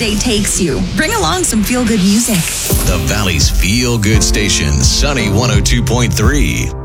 day takes you. Bring along some feel-good music. The Valley's feel-good station, Sunny 102.3.